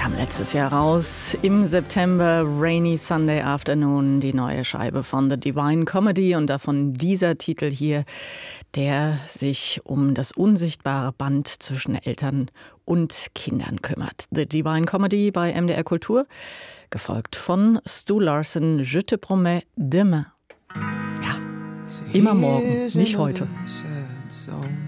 Kam letztes Jahr raus, im September, Rainy Sunday Afternoon, die neue Scheibe von The Divine Comedy und davon dieser Titel hier, der sich um das unsichtbare Band zwischen Eltern und Kindern kümmert. The Divine Comedy bei MDR Kultur, gefolgt von Stu Larsen, Je te promets demain. Ja, immer morgen, nicht heute.